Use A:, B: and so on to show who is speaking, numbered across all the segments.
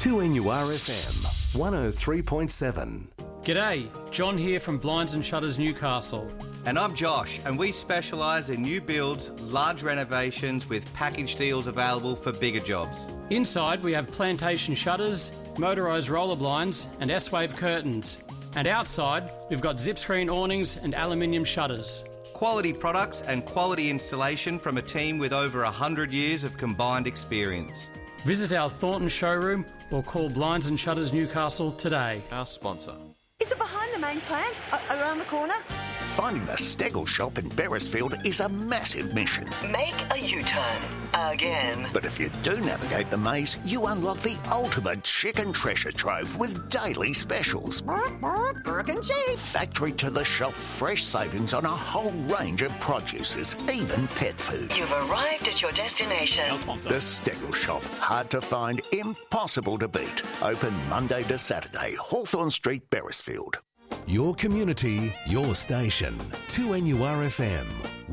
A: 2NURFM 103.7.
B: G'day, John here from Blinds and Shutters Newcastle.
C: And I'm Josh, and we specialise in new builds, large renovations with package deals available for bigger jobs.
B: Inside we have plantation shutters, motorised roller blinds and S-wave curtains. And outside we've got zip screen awnings and aluminium shutters.
C: Quality products and quality installation from a team with over 100 years of combined experience.
B: Visit our Thornton showroom or call Blinds and Shutters Newcastle today.
D: Our sponsor.
E: Is it behind the main plant? Around the corner?
F: Finding the Stegel shop in Beresfield is a massive mission.
G: Make a U-turn. Again.
F: But if you do navigate the maze, you unlock the ultimate chicken treasure trove with daily specials.
E: Burger and chief.
F: Factory to the shelf fresh savings on a whole range of produces, even pet food.
G: You've arrived at your destination.
D: Our sponsor.
F: The Stegel shop. Hard to find, impossible to beat. Open Monday to Saturday, Hawthorne Street, Beresfield.
A: Your community, your station. 2NURFM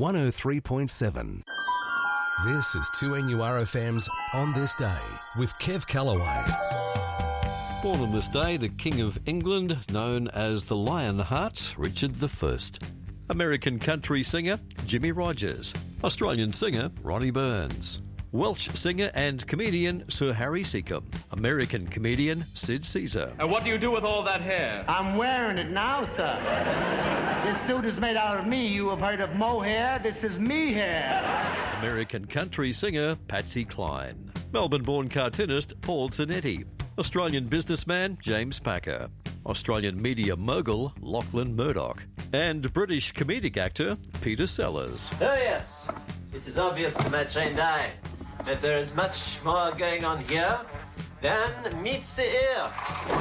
A: 103.7. This is 2NURFM's On This Day with Kev Callaway.
H: Born on this day, the King of England, known as the Lionheart, Richard I. American country singer, Jimmy Rogers. Australian singer, Ronnie Burns. Welsh singer and comedian, Sir Harry Seacombe. American comedian, Sid Caesar.
I: And what do you do with all that hair?
J: I'm wearing it now, sir. This suit is made out of me. You have heard of mohair. This is me hair.
H: American country singer, Patsy Cline. Melbourne-born cartoonist, Paul Zanetti. Australian businessman, James Packer. Australian media mogul, Lachlan Murdoch. And British comedic actor, Peter Sellers.
K: Oh yes, it is obvious to my trained eye that there is much more going on here than meets the ear.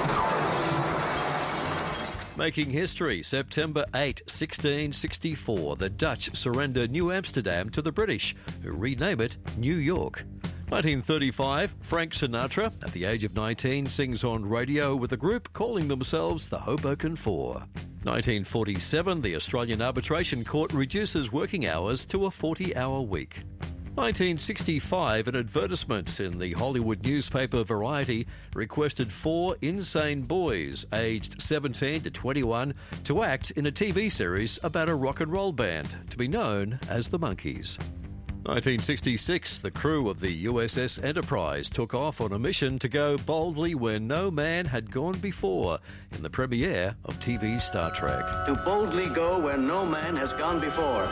H: Making history, September 8, 1664, the Dutch surrender New Amsterdam to the British, who rename it New York. 1935, Frank Sinatra, at the age of 19, sings on radio with a group calling themselves the Hoboken Four. 1947, the Australian Arbitration Court reduces working hours to a 40-hour week. 1965, an advertisement in the Hollywood newspaper Variety requested 4 insane boys aged 17 to 21 to act in a TV series about a rock and roll band to be known as the Monkees. 1966, the crew of the USS Enterprise took off on a mission to go boldly where no man had gone before in the premiere of TV's Star Trek.
J: To boldly go where no man has gone before.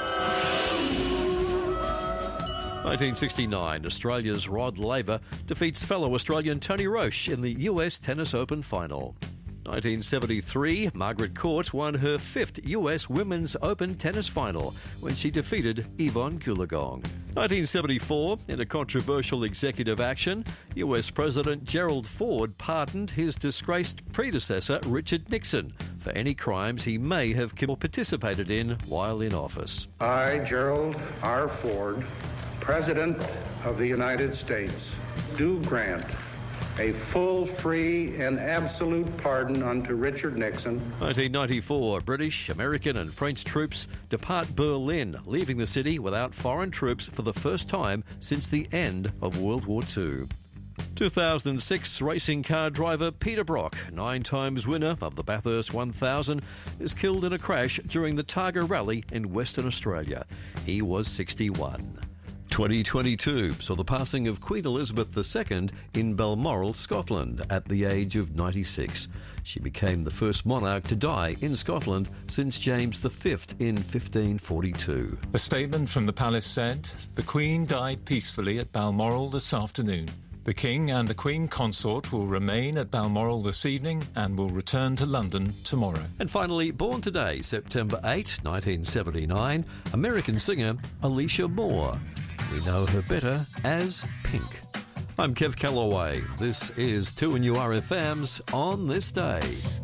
H: 1969, Australia's Rod Laver defeats fellow Australian Tony Roche in the US Tennis Open final. 1973, Margaret Court won her 5th US Women's Open tennis final when she defeated Yvonne Goolagong. 1974, in a controversial executive action, US President Gerald Ford pardoned his disgraced predecessor Richard Nixon for any crimes he may have participated in while in office.
L: I, Gerald R. Ford, President of the United States, do grant a full, free, and absolute pardon unto Richard Nixon.
H: 1994, British, American and French troops depart Berlin, leaving the city without foreign troops for the first time since the end of World War II. 2006, racing car driver Peter Brock, 9 times winner of the Bathurst 1000, is killed in a crash during the Targa Rally in Western Australia. He was 61. 2022 saw the passing of Queen Elizabeth II in Balmoral, Scotland, at the age of 96. She became the first monarch to die in Scotland since James V in 1542.
M: A statement from the palace said, "The Queen died peacefully at Balmoral this afternoon. The King and the Queen Consort will remain at Balmoral this evening and will return to London tomorrow."
H: And finally, born today, September 8, 1979, American singer Alicia Moore. We know her better as Pink. I'm Kev Callaway. This is 2NURFM's On This Day.